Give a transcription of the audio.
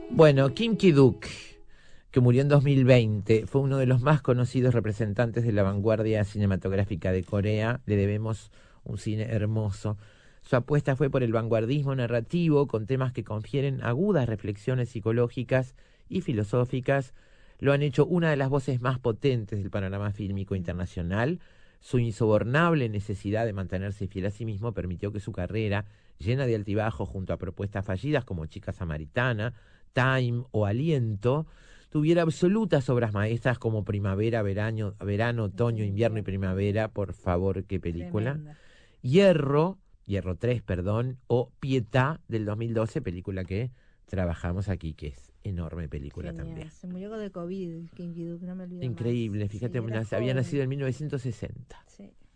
Bueno, Kim Ki-duk, que murió en 2020, fue uno de los más conocidos representantes de la vanguardia cinematográfica de Corea. Le debemos un cine hermoso. Su apuesta fue por el vanguardismo narrativo, con temas que confieren agudas reflexiones psicológicas y filosóficas. Lo han hecho una de las voces más potentes del panorama fílmico internacional. Su insobornable necesidad de mantenerse fiel a sí mismo permitió que su carrera, llena de altibajos junto a propuestas fallidas como Chica Samaritana, Time o Aliento, tuviera absolutas obras maestras como Primavera, Verano, Otoño, Invierno y Primavera. Por favor, qué película. Tremenda. Hierro 3, perdón, o Pietà del 2012, película que trabajamos aquí, que es enorme película Genial. también. Se murió de COVID, Kim Ki-duk, no me olvido más. Increíble, Sí, fíjate, era había nacido joven. en 1960. Sí.